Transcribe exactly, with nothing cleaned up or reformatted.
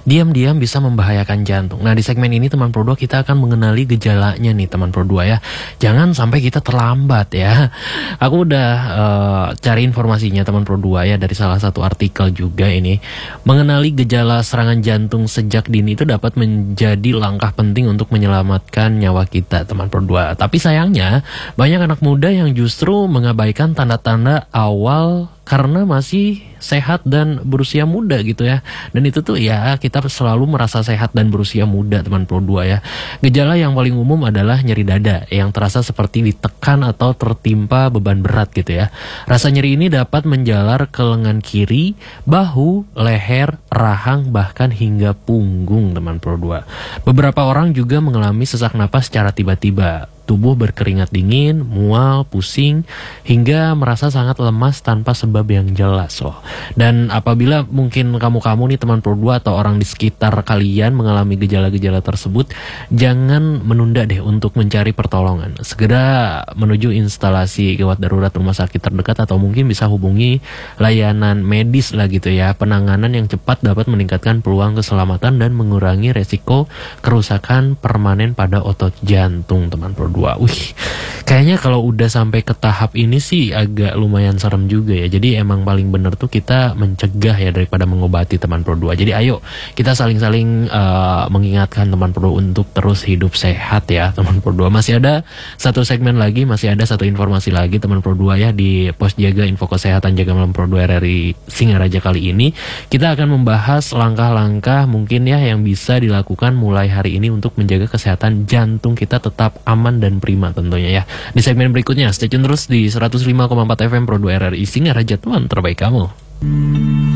diam-diam bisa membahayakan jantung. Nah, di segmen ini teman Pro dua kita akan mengenali gejalanya nih teman Pro dua ya. Jangan sampai kita terlambat ya. Aku udah uh, cari informasinya teman Pro dua ya dari salah satu artikel juga ini. Mengenali gejala serangan jantung sejak dini itu dapat menjadi langkah penting untuk menyelamatkan nyawa kita teman Pro dua. Tapi sayangnya banyak anak muda yang justru mengabaikan tanda-tanda awal karena masih sehat dan berusia muda gitu ya. Dan itu tuh ya kita selalu merasa sehat dan berusia muda teman Pro dua ya. Gejala yang paling umum adalah nyeri dada yang terasa seperti ditekan atau tertimpa beban berat gitu ya. Rasa nyeri ini dapat menjalar ke lengan kiri, bahu, leher, rahang, bahkan hingga punggung teman Pro dua. Beberapa orang juga mengalami sesak napas secara tiba-tiba. Tubuh berkeringat dingin, mual, pusing, hingga merasa sangat lemas tanpa sebab yang jelas loh. Dan apabila mungkin kamu-kamu nih teman Pro dua atau orang di sekitar kalian mengalami gejala-gejala tersebut, jangan menunda deh untuk mencari pertolongan. Segera menuju instalasi gawat darurat rumah sakit terdekat atau mungkin bisa hubungi layanan medis lah gitu ya. Penanganan yang cepat dapat meningkatkan peluang keselamatan dan mengurangi resiko kerusakan permanen pada otot jantung teman Pro dua. Wih, kayaknya kalau udah sampai ke tahap ini sih agak lumayan serem juga ya. Jadi emang paling bener tuh kita mencegah ya daripada mengobati teman Pro dua. Jadi ayo kita saling-saling uh, mengingatkan teman Pro dua untuk terus hidup sehat ya teman Pro dua. Masih ada satu segmen lagi, masih ada satu informasi lagi teman Pro dua ya di Pos Jaga Info Kesehatan Jaga Malam Pro dua R R I Singaraja kali ini. Kita akan membahas langkah-langkah mungkin ya yang bisa dilakukan mulai hari ini untuk menjaga kesehatan jantung kita tetap aman dan prima tentunya ya. Di segmen berikutnya stay tune terus di seratus lima koma empat F M Pro dua R R I Singaraja, teman terbaik kamu.